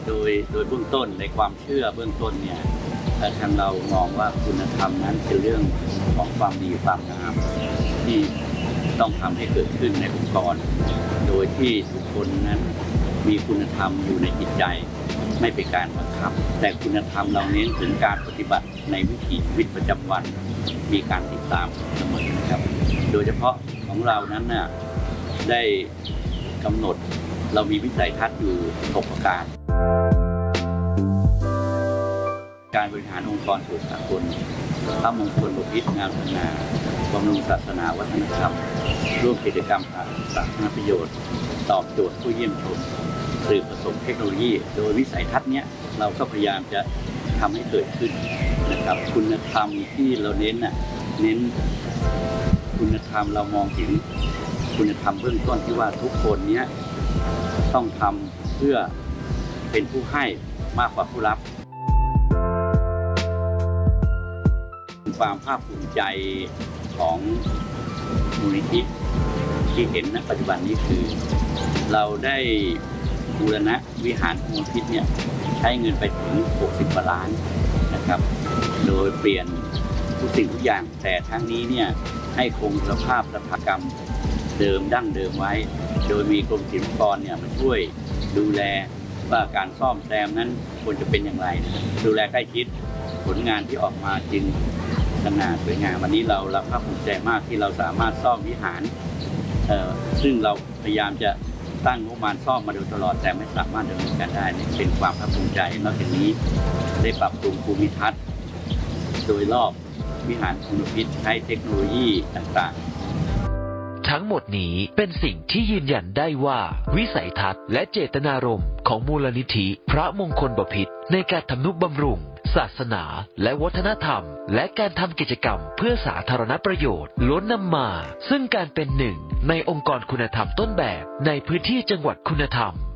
โดยเบื้องต้นในความเชื่อเบื้องต้นเนี่ยทางเรามองว่าคุณธรรมนั้นเป็นเรื่องของความดีความงามที่ต้องทำให้เกิดขึ้นในองค์กรโดยที่ทุกคนนั้นมีคุณธรรมอยู่ในจิตใจไม่เป็นการบังคับแต่คุณธรรมเราเน้นถึงการปฏิบัติในวิถีชีวิตประจำวันมีการติดตามเสมอนะครับโดยเฉพาะของเรานั้นน่ะได้กำหนดเรามีวิสัยทัศน์อยู่6ประการการบริหารองค์กรส่วนสากลพระมงคลบพิตรงามพัฒนาบำรุงศาสนาวัฒนธรรมร่วมกิจกรรมสาธารณประโยชน์ตอบโจทย์ผู้เยี่ยมชมสื่อผสมเทคโนโลยีโดยวิสัยทัศน์นี้เราก็พยายามจะทำให้เกิดขึ้นนะครับคุณธรรมที่เราเน้นคุณธรรมเรามองถึงคุณธรรมเบื้องต้นที่ว่าทุกคนเนี้ยต้องทำเพื่อเป็นผู้ให้มากกว่าผู้รับความภาคภูมิใจของมูลนิธิที่เห็นณปัจจุบันนี้คือเราได้บูรณะวิหารมูลนิธิเนี่ยใช้เงินไปถึง60 กว่าล้านนะครับโดยเปลี่ยนทุกสิ่งทุกอย่างแต่ทั้งนี้เนี่ยให้คงสภาพสถานกรรมเดิมดั้งเดิมไว้โดยมีกรมศิลปากรเนี่ยมาช่วยดูแลว่าการซ่อมแซมนั้นควรจะเป็นอย่างไรดูแลใกล้ชิดผลงานที่ออกมาจึงสง่าสวยงามวันนี้เราภาคภูมิใจมากที่เราสามารถซ่อมวิหารซึ่งเราพยายามจะตั้งงบประมาณซ่อมมาโดยตลอดแต่ไม่สามารถดำเนินการได้เป็นความภาคภูมิใจนอกจากนี้ได้ปรับปรุงภูมิทัศน์โดยรอบวิหารคุณพิษใช้เทคโนโลยีต่างๆทั้งหมดนี้เป็นสิ่งที่ยืนยันได้ว่าวิสัยทัศน์และเจตนารมณ์ของมูลนิธิพระมงคลบพิตรในการทำนุบำรุงศาสนาและวัฒนธรรมและการทำกิจกรรมเพื่อสาธารณประโยชน์ล้วนนำมาซึ่งการเป็นหนึ่งในองค์กรคุณธรรมต้นแบบในพื้นที่จังหวัดคุณธรรม